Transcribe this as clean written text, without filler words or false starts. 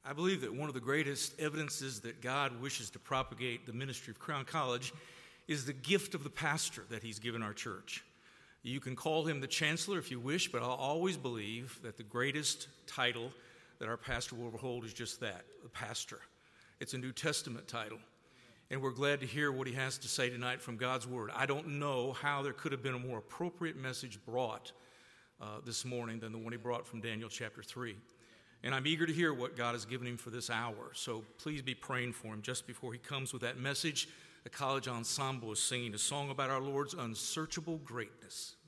I believe that one of the greatest evidences that God wishes to propagate the ministry of Crown College is the gift of the pastor that he's given our church. You can call him the chancellor if you wish, but I'll always believe that the greatest title that our pastor will hold is just that, the pastor. It's a New Testament title. And we're glad to hear what he has to say tonight from God's Word. I don't know how there could have been a more appropriate message brought this morning than the one he brought from Daniel chapter 3. And I'm eager to hear what God has given him for this hour. So please be praying for him. Just before he comes with that message, the college ensemble is singing a song about our Lord's unsearchable greatness.